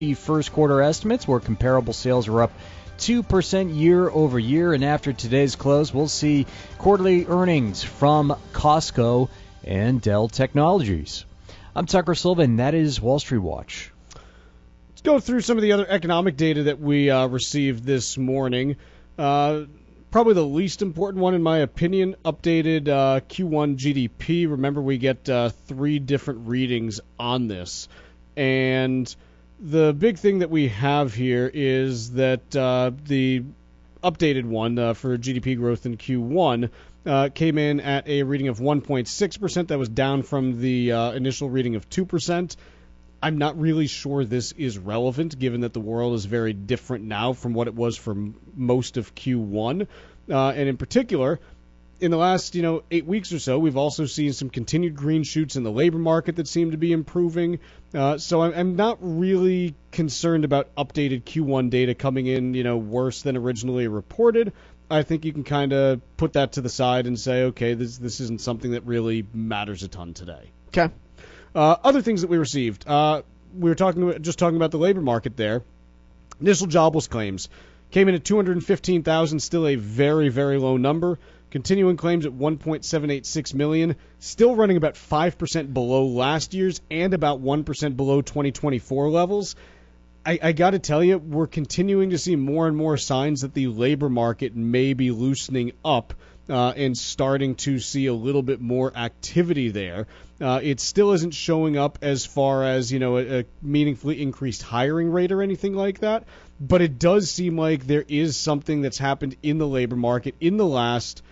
The first quarter estimates where comparable sales were up 2% year over year. And after today's close, we'll see quarterly earnings from Costco and Dell Technologies. I'm Tucker Silva, and that is Wall Street Watch. Let's go through some of the other economic data that we received this morning. Probably the least important one, in my opinion, updated Q1 GDP. Remember, we get 3 different readings on this. And the big thing that we have here is that the updated one for GDP growth in Q1 came in at a reading of 1.6%. That was down from the initial reading of 2%. I'm not really sure this is relevant, given that the world is very different now from what it was for most of Q1. And in particular, in the last 8 weeks or so, we've also seen some continued green shoots in the labor market that seem to be improving. So I'm not really concerned about updated Q1 data coming in worse than originally reported. I think you can kind of put that to the side and say, okay, this isn't something that really matters a ton today. Okay. Other things that we received, we were talking about the labor market there. Initial jobless claims came in at 215,000, still a very, very low number. Continuing claims at 1.786 million, still running about 5% below last year's and about 1% below 2024 levels. I got to tell you, we're continuing to see more and more signs that the labor market may be loosening up and starting to see a little bit more activity there. It still isn't showing up as far as a meaningfully increased hiring rate or anything like that, but it does seem like there is something that's happened in the labor market in the last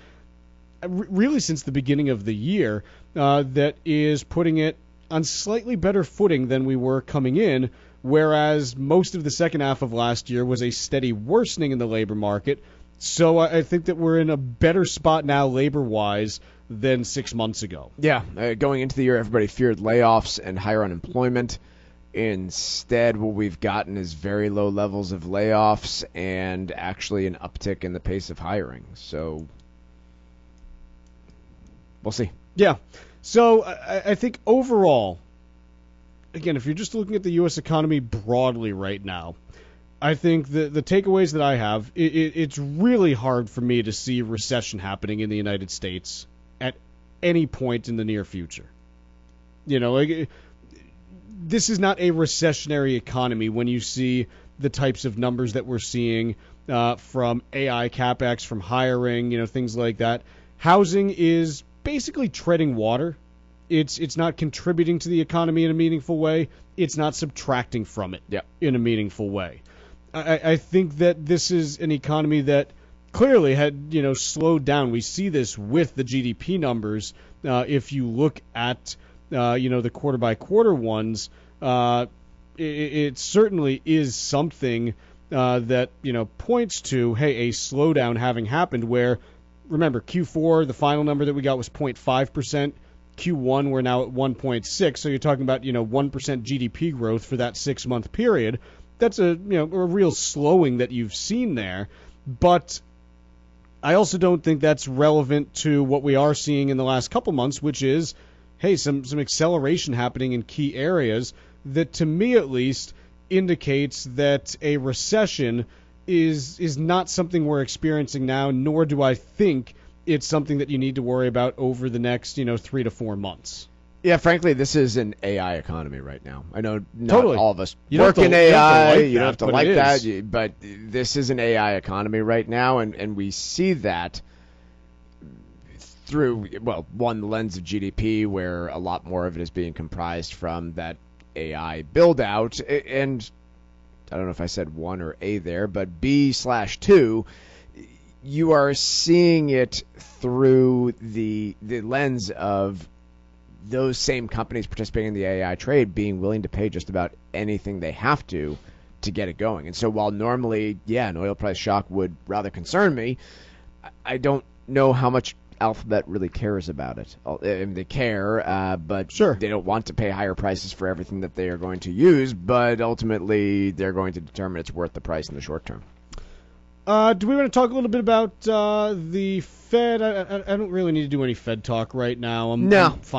really since the beginning of the year that is putting it on slightly better footing than we were coming in, whereas most of the second half of last year was a steady worsening in the labor market. So I think that we're in a better spot now labor-wise than 6 months ago. Yeah, going into the year, everybody feared layoffs and higher unemployment. Instead, what we've gotten is very low levels of layoffs and actually an uptick in the pace of hiring. So we'll see. Yeah. So I think overall, again, if you're just looking at the U.S. economy broadly right now, I think the takeaways that I have, it's really hard for me to see recession happening in the United States at any point in the near future. This is not a recessionary economy when you see the types of numbers that we're seeing from AI capex, from hiring, things like that. Housing is basically treading water. It's not contributing to the economy in a meaningful way. It's not subtracting from it in a meaningful way. I think that this is an economy that clearly had slowed down. We see this with the GDP numbers. If you look at the quarter by quarter ones, it certainly is something that points to a slowdown having happened. Where remember Q4, the final number that we got was 0.5%. Q1, we're now at 1.6. So you're talking about 1% GDP growth for that 6-month period. That's a real slowing that you've seen there, but I also don't think that's relevant to what we are seeing in the last couple months, which is, some acceleration happening in key areas that, to me at least, indicates that a recession is not something we're experiencing now, nor do I think it's something that you need to worry about over the next 3 to 4 months. Yeah, frankly, this is an AI economy right now. I know not totally. all of us you work in AI. You don't have have to like that, but this is an AI economy right now, and we see that through, one, the lens of GDP, where a lot more of it is being comprised from that AI build-out, and I don't know if I said one or A there, but B/2, you are seeing it through the lens of those same companies participating in the AI trade being willing to pay just about anything they have to get it going. And so while normally, an oil price shock would rather concern me, I don't know how much Alphabet really cares about it. I mean, they care, but sure, they don't want to pay higher prices for everything that they are going to use, but ultimately they're going to determine it's worth the price in the short term. Do we want to talk a little bit about the Fed? I don't really need to do any Fed talk right now. I'm fine